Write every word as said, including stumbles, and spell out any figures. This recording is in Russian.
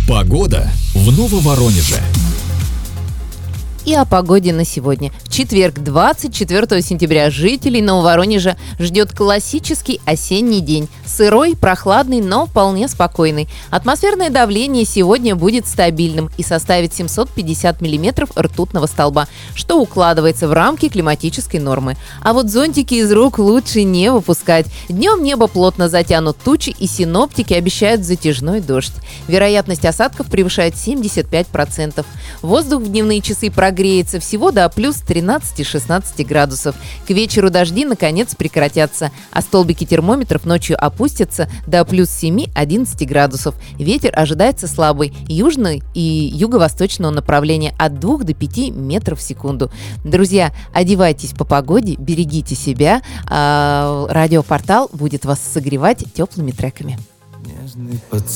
Погода в Нововоронеже. И о погоде на сегодня. В четверг, двадцать четвёртого сентября, жителей Нововоронежа ждет классический осенний день. Сырой, прохладный, но вполне спокойный. Атмосферное давление сегодня будет стабильным и составит семьсот пятьдесят миллиметров ртутного столба, что укладывается в рамки климатической нормы. А вот зонтики из рук лучше не выпускать. Днем небо плотно затянут тучи, и синоптики обещают затяжной дождь. Вероятность осадков превышает семьдесят пять процентов. Воздух в дневные часы прогреется греется всего до плюс тринадцать-шестнадцать градусов. К вечеру дожди наконец прекратятся, а столбики термометров ночью опустятся до плюс семь-одиннадцать градусов. Ветер ожидается слабый, южный и юго-восточного направления от двух до пяти метров в секунду. Друзья, одевайтесь по погоде, берегите себя. А радиопортал будет вас согревать теплыми треками. Нежный поцелуй.